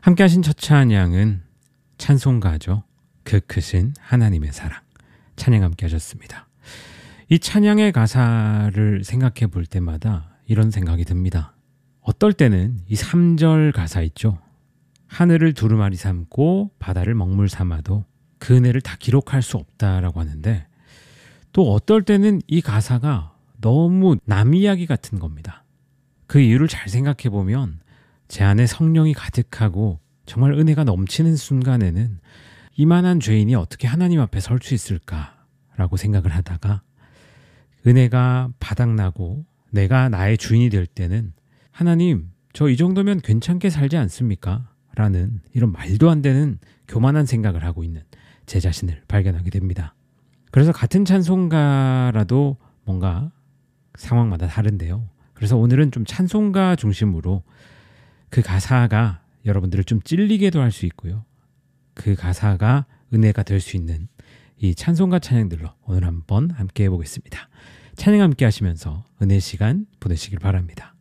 함께 하신 첫 찬양은 찬송가죠. 그 크신 하나님의 사랑. 찬양 함께 하셨습니다. 이 찬양의 가사를 생각해 볼 때마다 이런 생각이 듭니다. 어떨 때는 이 3절 가사 있죠. 하늘을 두루마리 삼고 바다를 먹물 삼아도 그 은혜를 다 기록할 수 없다라고 하는데, 또 어떨 때는 이 가사가 너무 남 이야기 같은 겁니다. 그 이유를 잘 생각해 보면 제 안에 성령이 가득하고 정말 은혜가 넘치는 순간에는 이만한 죄인이 어떻게 하나님 앞에 설 수 있을까라고 생각을 하다가, 은혜가 바닥나고 내가 나의 주인이 될 때는 하나님, 저 이 정도면 괜찮게 살지 않습니까? 라는 이런 말도 안 되는 교만한 생각을 하고 있는 제 자신을 발견하게 됩니다. 그래서 같은 찬송가라도 뭔가 상황마다 다른데요. 그래서 오늘은 좀 찬송가 중심으로 그 가사가 여러분들을 좀 찔리게도 할 수 있고요. 그 가사가 은혜가 될 수 있는 이 찬송가 찬양들로 오늘 한번 함께 해보겠습니다. 찬양 함께 하시면서 은혜 시간 보내시길 바랍니다.